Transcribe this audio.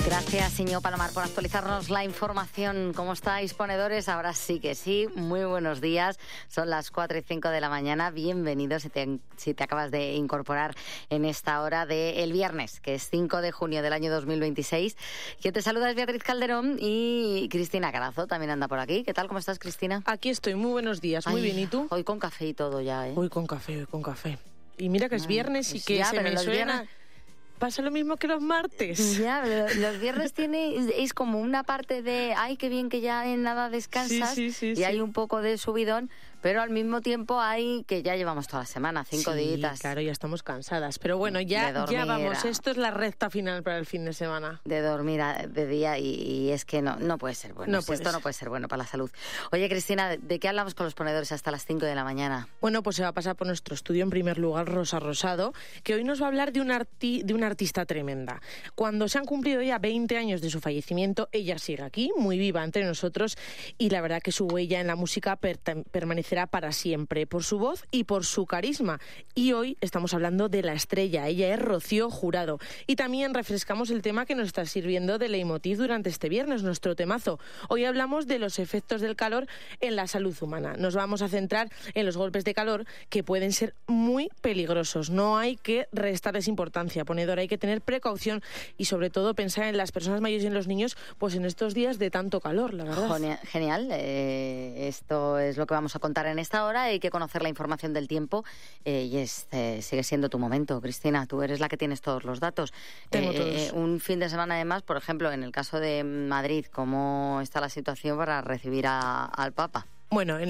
Gracias, Iñigo Palomar, por actualizarnos la información. ¿Cómo estáis, ponedores? Ahora sí que sí. Muy buenos días. Son las 4:05 de la mañana. Bienvenidos si te acabas de incorporar en esta hora del viernes, que es 5 de junio del año 2026. Quien te saluda es Beatriz Calderón y Cristina Carazo también anda por aquí. ¿Qué tal? ¿Cómo estás, Cristina? Aquí estoy. Muy buenos días. Muy bien. ¿Y tú? Hoy con café y todo ya, ¿eh? Hoy con café. Y mira que es viernes pues y que ya, se me suena... Viernes... Pasa lo mismo que los martes. Ya, los viernes es como una parte de, ay, qué bien que ya en nada descansas, y hay un poco de subidón, pero al mismo tiempo hay que ya llevamos toda la semana, 5 días. Claro, ya estamos cansadas. Pero bueno, ya vamos, esto es la recta final para el fin de semana. De dormir de día y es que no puede ser bueno. Esto no puede ser bueno para la salud. Oye, Cristina, ¿de qué hablamos con los ponedores hasta las 5 de la mañana? Bueno, pues se va a pasar por nuestro estudio en primer lugar Rosa Rosado, que hoy nos va a hablar de una artista tremenda. Cuando se han cumplido ya 20 años de su fallecimiento, ella sigue aquí, muy viva entre nosotros, y la verdad que su huella en la música permanecerá para siempre, por su voz y por su carisma. Y hoy estamos hablando de la estrella, ella es Rocío Jurado. Y también refrescamos el tema que nos está sirviendo de leitmotiv durante este viernes, nuestro temazo. Hoy hablamos de los efectos del calor en la salud humana. Nos vamos a centrar en los golpes de calor, que pueden ser muy peligrosos. No hay que restarles importancia, ponedor, hay que tener precaución y sobre todo pensar en las personas mayores y en los niños, pues en estos días de tanto calor, la verdad. Genial, esto es lo que vamos a contar en esta hora. Hay que conocer la información del tiempo y sigue siendo tu momento, Cristina. Tú eres la que tienes todos los datos. Tengo todos. Un fin de semana además, por ejemplo, en el caso de Madrid, ¿cómo está la situación para recibir al Papa? Bueno,